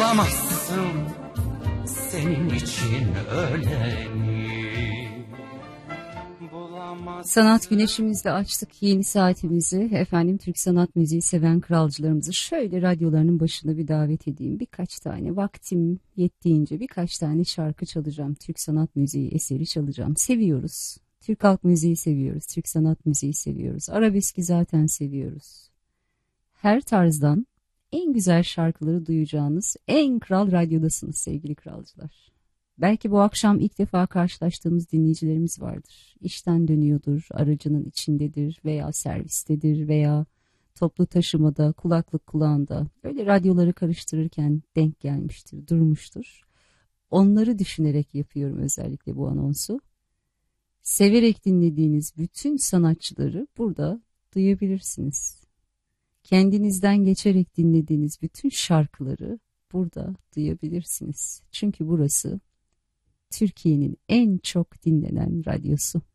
bulamazsın senin için öleni. Sanat güneşimizle açtık yeni saatimizi. Efendim, Türk sanat müziği seven kralcılarımızı şöyle radyolarının başına bir davet edeyim. Birkaç tane vaktim yettiğince birkaç tane şarkı çalacağım. Türk sanat müziği eseri çalacağım. Seviyoruz. Türk halk müziği seviyoruz. Türk sanat müziği seviyoruz. Arabeski zaten seviyoruz. Her tarzdan en güzel şarkıları duyacağınız en kral radyodasınız sevgili kralcılar. Belki bu akşam ilk defa karşılaştığımız dinleyicilerimiz vardır. İşten dönüyordur, aracının içindedir veya servistedir veya toplu taşımada, kulaklık kulağında öyle radyoları karıştırırken denk gelmiştir, durmuştur. Onları düşünerek yapıyorum özellikle bu anonsu. Severek dinlediğiniz bütün sanatçıları burada duyabilirsiniz. Kendinizden geçerek dinlediğiniz bütün şarkıları burada duyabilirsiniz. Çünkü burası Türkiye'nin en çok dinlenen radyosu.